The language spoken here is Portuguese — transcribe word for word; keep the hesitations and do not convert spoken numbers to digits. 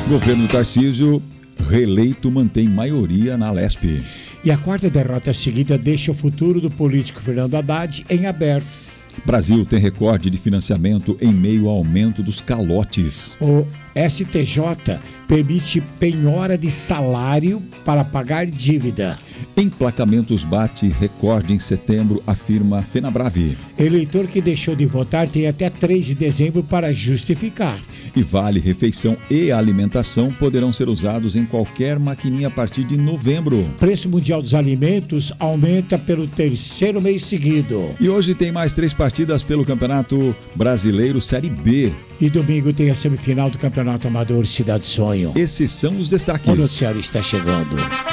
Governo Tarcísio, reeleito, mantém maioria na Lespe. E a quarta derrota seguida deixa o futuro do político Fernando Haddad em aberto. Brasil tem recorde de financiamento em meio ao aumento dos calotes. O S T J permite penhora de salário para pagar dívida. Emplacamentos bate recorde em setembro, afirma Fenabrave. Eleitor que deixou de votar tem até três de dezembro para justificar. E vale refeição e alimentação poderão ser usados em qualquer maquininha a partir de novembro. Preço mundial dos alimentos aumenta pelo terceiro mês seguido. E hoje tem mais três partidas pelo Campeonato Brasileiro Série B. E domingo tem a semifinal do Campeonato Amador Cidade Sonho. Esses são os destaques. O noticiário está chegando.